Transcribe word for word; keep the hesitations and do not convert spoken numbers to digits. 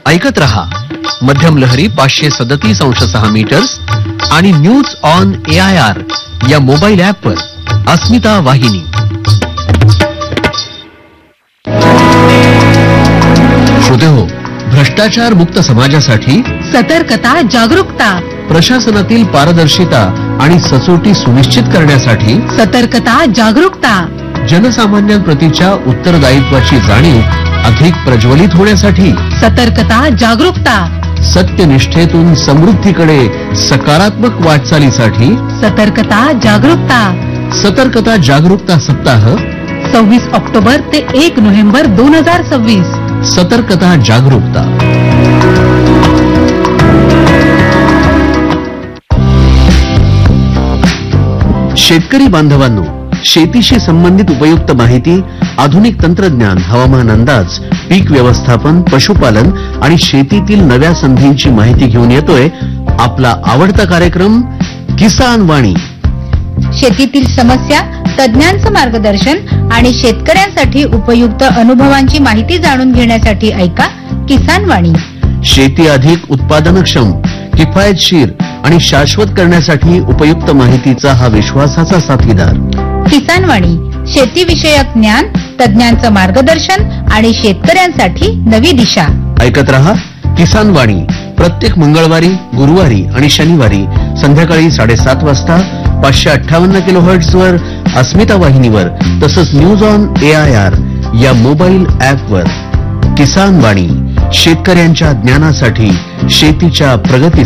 ऐकत रहा मध्यम लहरी पाचशे सदतीस अंश सहा मीटर्स आणि news on A I R या मोबाईल ॲपवर अस्मिता वाहिनी. श्रोतेहो, भ्रष्टाचार मुक्त समाजासाठी सतर्कता, जागरूकता, प्रशासनातील पारदर्शिता आणि सचोटी सुनिश्चित करण्यासाठी सतर्कता, जागरूकता, जनसामान्यांप्रतीच्या उत्तरदायित्वाची जाणीव अधिक प्रज्वलित होण्यासाठी सतर्कता, जागरूकता, सत्यनिष्ठेतून समृद्धीकडे सकारात्मक वाटचालीसाठी सतर्कता, जागरूकता. सतर्कता जागरूकता सप्ताह सव्वीस ऑक्टोबर ते एक नोव्हेंबर दोन हजार सव्वीस. सतर्कता जागरूकता. शेतकरी बांधवांनो, शेतीशी संबंधित उपयुक्त माहिती, आधुनिक तंत्रज्ञान, हवामान अंदाज, पीक व्यवस्थापन, पशुपालन आणि शेतीतील नव्या संधींची माहिती घेऊन येतोय आपला आवडता कार्यक्रम किसान वाणी. शेतीतील समस्या, तज्ञांचं मार्गदर्शन आणि शेतकऱ्यांसाठी उपयुक्त अनुभवांची माहिती जाणून घेण्यासाठी ऐका किसान वाणी. शेती अधिक उत्पादनक्षम, किफायतशीर आणि शाश्वत करण्यासाठी उपयुक्त माहितीचा हा विश्वासाचा साथीदार. किसान वाणी, शेतीविषयक ज्ञान, तज्ञांचं मार्गदर्शन आणि शेतकऱ्यांसाठी नवी दिशा. ऐकत रहा किसान वाणी प्रत्येक मंगळवारी, गुरुवारी आणि शनिवारी संध्याकाळी साडेसात वाजता पाचशे अठ्ठावन्न किलो हर्ट्झवर अस्मिता वाहिनीवर, तसंच news on A I R या मोबाईल ॲपवर. किसान वाणी, शेतकऱ्यांच्या ज्ञानासाठी, शेतीच्या प्रगती